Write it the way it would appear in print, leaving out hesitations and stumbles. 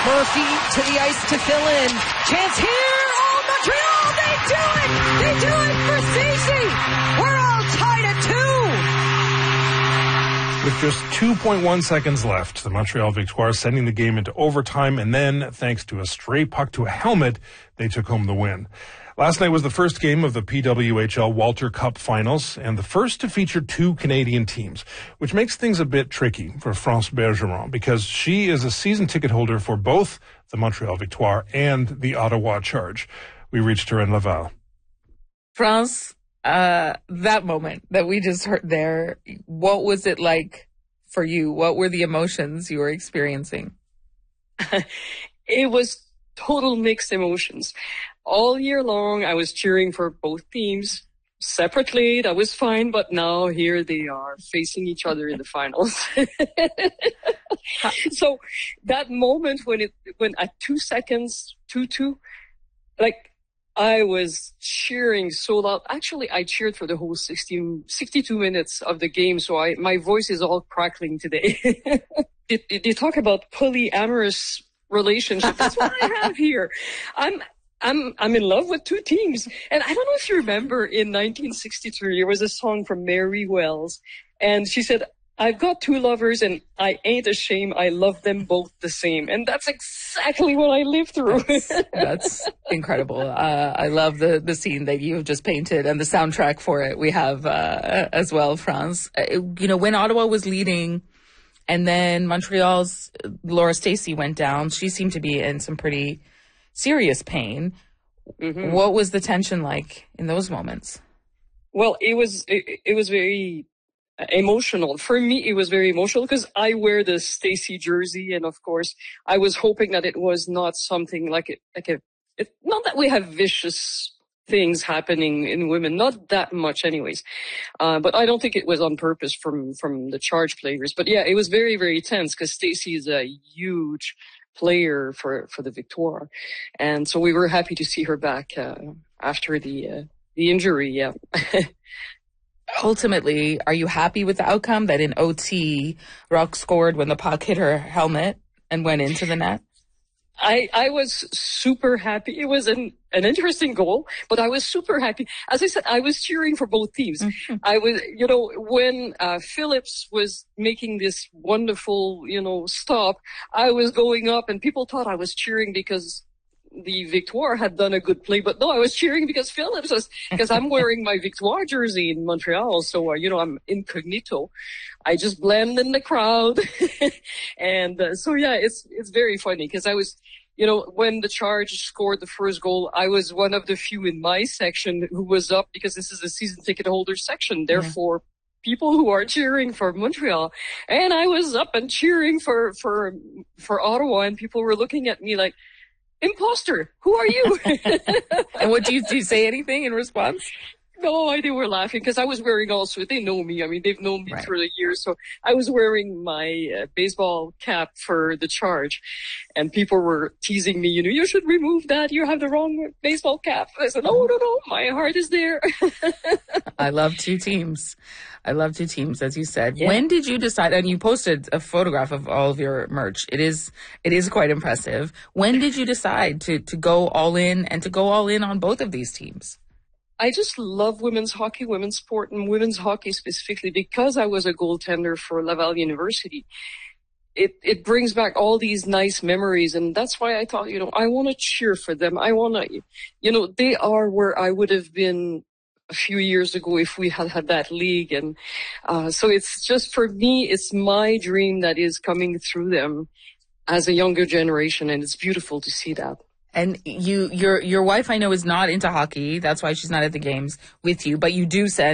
Murphy to the ice to fill in. Chance here. Oh, Montreal, they do it. They do it for Stacey. We're all tied at 2. With just 2.1 seconds left, the Montreal Victoire sending the game into overtime, and then, thanks to a stray puck to a helmet, they took home the win. Last night was the first game of the PWHL Walter Cup Finals, and the first to feature 2 Canadian teams, which makes things a bit tricky for France Bergeron, because she is a season ticket holder for both the Montreal Victoire and the Ottawa Charge. We reached her in Laval. France, that moment that we just heard there, what was it like for you? What were the emotions you were experiencing? It was total mixed emotions. All year long, I was cheering for both teams separately. That was fine, but now here they are facing each other in the finals. So that moment when at 2 seconds, 2-2, like I was cheering so loud. Actually, I cheered for the whole 62 minutes of the game. So my voice is all crackling today. They talk about polyamorous relationship. That's what I have here. I'm in love with 2 teams. And I don't know if you remember in 1963, there was a song from Mary Wells, and she said, I've got 2 lovers and I ain't ashamed. I love them both the same. And that's exactly what I lived through. That's incredible. I love the scene that you have just painted and the soundtrack for it we have as well, France. When Ottawa was leading and then Montreal's Laura Stacey went down, she seemed to be in some pretty serious pain. Mm-hmm. What was the tension like in those moments? Well, it was very emotional. For me, it was very emotional because I wear the Stacey jersey, and of course, I was hoping that it was not something not that we have vicious things happening in women, not that much anyways. But I don't think it was on purpose from the Charge players. But yeah, it was very, very tense because Stacey is a huge player for the Victoire. And so we were happy to see her back after the injury. Yeah. Ultimately, are you happy with the outcome that in OT, Rock scored when the puck hit her helmet and went into the net? I was super happy. It was an interesting goal, but I was super happy. As I said, I was cheering for both teams. Mm-hmm. I was, when Phillips was making this wonderful, stop, I was going up and people thought I was cheering because the Victoire had done a good play, but no, I was cheering because Phillips was, because I'm wearing my Victoire jersey in Montreal. So, I'm incognito. I just blend in the crowd. And, so yeah, it's very funny because I was, when the Charge scored the first goal, I was one of the few in my section who was up because this is a season ticket holder section. Therefore, people who are cheering for Montreal, and I was up and cheering for Ottawa, and people were looking at me like, imposter, who are you? And what do you say anything in response? No, they were laughing because I was wearing also, they know me. I mean, they've known me through the years. So I was wearing my baseball cap for the Charge, and people were teasing me, you should remove that. You have the wrong baseball cap. I said, no, my heart is there. I love 2 teams. As you said. Yeah. When did you decide, and you posted a photograph of all of your merch. It is quite impressive. When did you decide to go all in and to go all in on both of these teams? I just love women's hockey, women's sport, and women's hockey specifically because I was a goaltender for Laval University. It brings back all these nice memories, and that's why I thought, I want to cheer for them. I want to, they are where I would have been a few years ago if we had that league. And so it's just, for me, it's my dream that is coming through them as a younger generation, and it's beautiful to see that. And your wife, I know, is not into hockey. That's why she's not at the games with you. But you do send